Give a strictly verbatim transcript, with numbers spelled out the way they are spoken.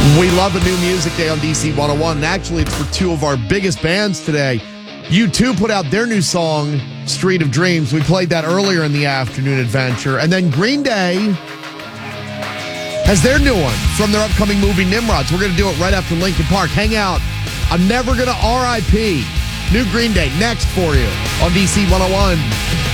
We love a new music day on D C one oh one, and actually it's for two of our biggest bands today. U two put out their new song, Street of Dreams. We played that earlier in the afternoon adventure. And then Green Day has their new one from their upcoming movie Nimrods. We're going to do it right after Linkin Park. Hang out. I'm never going to R I P New Green Day next for you on D C one oh one.